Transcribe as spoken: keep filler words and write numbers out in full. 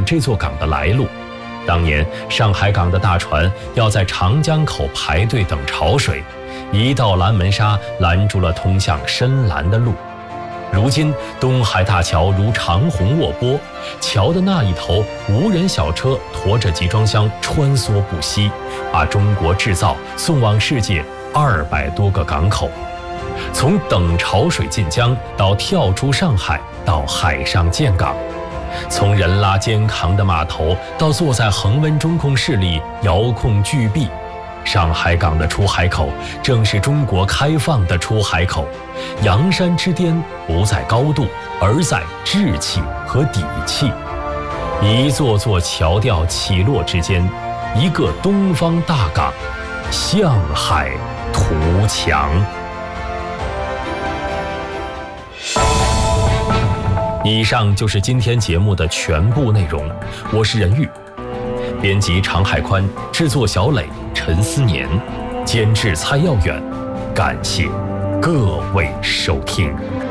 这座港的来路。当年上海港的大船要在长江口排队等潮水，一道拦门沙拦住了通向深蓝的路。如今东海大桥如长虹卧波，桥的那一头无人小车驮着集装箱穿梭不息，把中国制造送往世界二百多个港口。从等潮水进江到跳出上海，到海上建港，从人拉肩扛的码头到坐在恒温中控室里遥控巨臂，上海港的出海口正是中国开放的出海口。洋山之巅不在高度，而在志气和底气。一座座桥吊起落之间，一个东方大港向海图强。以上就是今天节目的全部内容，我是任玉，编辑常海宽，制作小磊、陈思年，监制蔡耀远，感谢各位收听。